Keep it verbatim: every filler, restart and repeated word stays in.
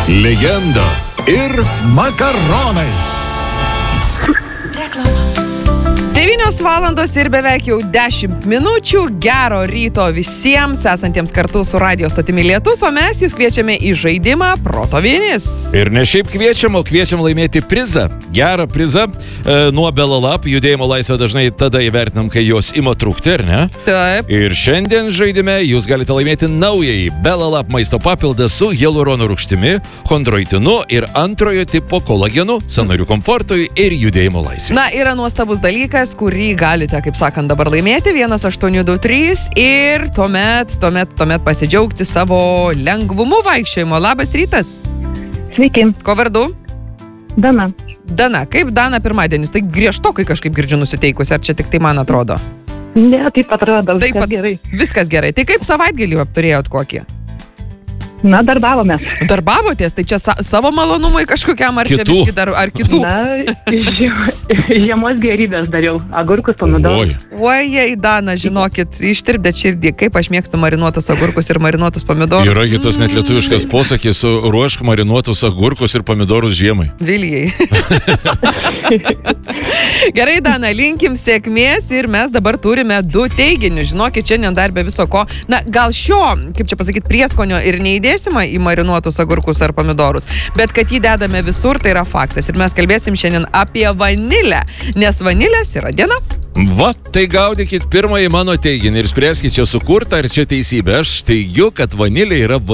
legendos ir makaronai. devynios valandos ir beveik jau dešimt minučių. Gero ryto visiems esantiems kartu su radio stotimi Lietus, o mes jūs kviečiame į žaidimą Proto vienis. Ir ne šiaip kviečiam, o kviečiam laimėti prizą. Gerą prizą e, nuo Belalap. Judėjimo laisvę dažnai tada įvertinam, kai jos ima trūkti, ar ne? Taip. Ir šiandien žaidime jūs galite laimėti naująjį Belalap maisto papildą su hialurono rūgštimi, chondroitinu ir antrojo tipo kolagenu, sąnarių komfortui ir judėjimo laisvė. Na, yra nuostabus dalykas, kurį galite, kaip sakant, dabar laimėti vienas aštuoni du trys ir tuomet, tuomet, tuomet pasidžiaugti savo lengvumu vaikščiojimo. Labas rytas. Sveiki. Ko vardu? Dana. Dana. Kaip Dana pirmadienis? Tai griežtokai kažkaip girdžiu nusiteikusi, ar čia tik tai man atrodo? Ne, taip atrodo, viskas Taip pat, gerai. Viskas gerai. Tai kaip savaitgalį apturėjot kokį? Na, darbavomės. Darbavotės, tai čia sa savo malonumui kažkokiam, ar Kitų. čia visgi dar, ar kitų? Na, žie- žiemos gerybės dariau. Agurkus, pomidorus. Oi. Oi, jei, Dana, žinokit, ištirpdėt širdį, kaip aš mėgstu marinuotus agurkus ir marinuotus pomidorus. Yra kitas net lietuviškas posakis su ruošk marinuotus agurkus ir pomidorus žiemai. Vilijai. Gerai, Dana, linkim sėkmės ir mes dabar turime du teiginius. Žinokit, šiandien dar be viso ko. Na, gal šio, kaip čia pasakyti, prieskonio ir neįdėsime į marinuotus agurkus ar pomidorus, bet kad jį dedame visur, tai yra faktas. Ir mes kalbėsim šiandien apie vanilę, nes vanilės yra diena. Va, tai gaudykit pirmąjį mano teiginį ir spręskit čia sukurtą, ar čia teisybė. Aš teigiu, kad vanilė yra